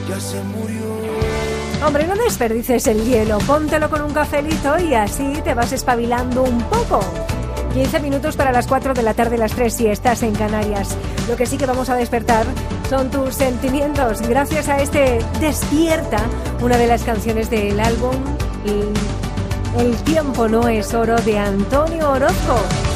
ya se murió. Hombre, no desperdices el hielo, póntelo con un cafelito y así te vas espabilando un poco. 15 minutos para las 4 de la tarde, las 3 si estás en Canarias. Lo que sí que vamos a despertar son tus sentimientos. Gracias a este Despierta, una de las canciones del álbum El tiempo no es oro de Antonio Orozco.